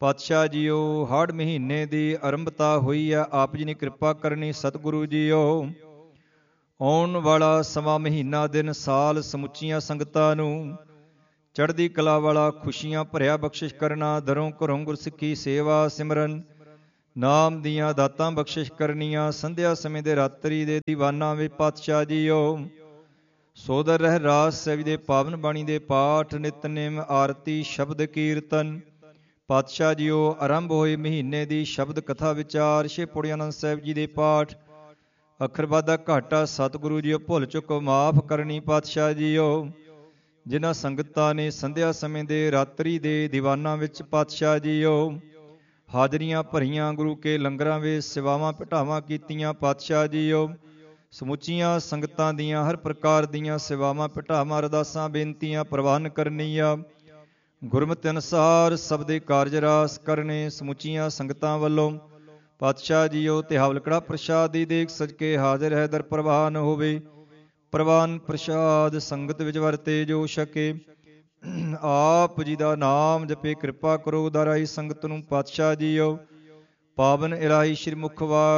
ਪਾਤਸ਼ਾਹ ਜੀਓ, ਹਾੜ ਮਹੀਨੇ ਦੀ ਆਰੰਭਤਾ ਹੋਈ ਹੈ। ਆਪ ਜੀ ਨੇ ਕਿਰਪਾ ਕਰਨੀ ਸਤਿਗੁਰੂ ਜੀਓ। ਆਉਣ ਵਾਲਾ ਸਮਾਂ, ਮਹੀਨਾ, ਦਿਨ, ਸਾਲ ਸਮੁੱਚੀਆਂ ਸੰਗਤਾਂ ਨੂੰ ਚੜ੍ਹਦੀ ਕਲਾ ਵਾਲਾ, ਖੁਸ਼ੀਆਂ ਭਰਿਆ ਬਖਸ਼ਿਸ਼ ਕਰਨਾ। ਦਰੋਂ ਘਰੋਂ ਗੁਰਸਿੱਖੀ ਸੇਵਾ ਸਿਮਰਨ ਨਾਮ ਦੀਆਂ ਦਾਤਾਂ ਬਖਸ਼ਿਸ਼ ਕਰਨੀਆਂ। ਸੰਧਿਆ ਸਮੇਂ ਦੇ ਰਾਤਰੀ ਦੇ ਦੀਵਾਨਾਂ ਵਿੱਚ ਪਾਤਸ਼ਾਹ ਜੀਓ ਸੋਦਰ ਰਹਿ ਰਾਸ ਸਾਹਿਬ ਦੇ ਪਾਵਨ ਬਾਣੀ ਦੇ ਪਾਠ, ਨਿਤਨੇਮ, ਆਰਤੀ, ਸ਼ਬਦ ਕੀਰਤਨ। ਪਾਤਸ਼ਾਹ ਜੀਓ ਆਰੰਭ ਹੋਏ ਮਹੀਨੇ ਦੀ ਸ਼ਬਦ ਕਥਾ ਵਿਚਾਰ, ਸ਼੍ਰੀ ਪੌੜੀ ਆਨੰਦ ਸਾਹਿਬ ਜੀ ਦੇ ਪਾਠ, ਅੱਖਰਵਾਦਾ ਘਾਟਾ ਸਤਿਗੁਰੂ ਜੀਓ ਭੁੱਲ ਚੁੱਕ ਮਾਫ ਕਰਨੀ। ਪਾਤਸ਼ਾਹ ਜੀਓ ਜਿਨ੍ਹਾਂ ਸੰਗਤਾਂ ਨੇ ਸੰਧਿਆ ਸਮੇਂ ਦੇ ਰਾਤਰੀ ਦੇ ਦੀਵਾਨਾਂ ਵਿੱਚ ਪਾਤਸ਼ਾਹ ਜੀਓ ਹਾਜ਼ਰੀਆਂ ਭਰੀਆਂ, ਗੁਰੂ ਕੇ ਲੰਗਰਾਂ ਵਿੱਚ ਸੇਵਾਵਾਂ ਭਟਾਵਾਂ ਕੀਤੀਆਂ। ਪਾਤਸ਼ਾਹ ਜੀਓ ਸਮੁੱਚੀਆਂ ਸੰਗਤਾਂ ਦੀਆਂ ਹਰ ਪ੍ਰਕਾਰ ਦੀਆਂ ਸੇਵਾਵਾਂ ਭਟਾਵਾਂ, ਅਰਦਾਸਾਂ, ਬੇਨਤੀਆਂ ਪ੍ਰਵਾਨ ਕਰਨੀਆਂ। ਗੁਰਮਤਿ ਅਨੁਸਾਰ ਸਭ ਦੇ ਕਾਰਜ ਰਾਸ ਕਰਨੇ। ਸਮੁੱਚੀਆਂ ਸੰਗਤਾਂ ਵੱਲੋਂ ਪਾਤਸ਼ਾਹ ਜੀਓ ਤਿਹਾਵਲ ਕੜਾ ਪ੍ਰਸ਼ਾਦ ਦੀ ਦੇਖ ਸਜ ਕੇ ਹਾਜ਼ਰ ਹੈ। ਦਰ ਪ੍ਰਵਾਨ ਹੋਵੇ, ਪ੍ਰਵਾਨ ਪ੍ਰਸ਼ਾਦ ਸੰਗਤ ਵਿੱਚ ਵਰਤੇ ਜੋ ਛਕੇ। ਆਪ ਜੀ ਦਾ ਨਾਮ ਜਪੇ, ਕਿਰਪਾ ਕਰੋ ਦਾਰਾਈ ਸੰਗਤ ਨੂੰ। ਪਾਤਸ਼ਾਹ ਜੀਓ ਪਾਵਨ ਇਲਾਹੀ ਸ਼੍ਰੀ ਮੁਖਵਾਕ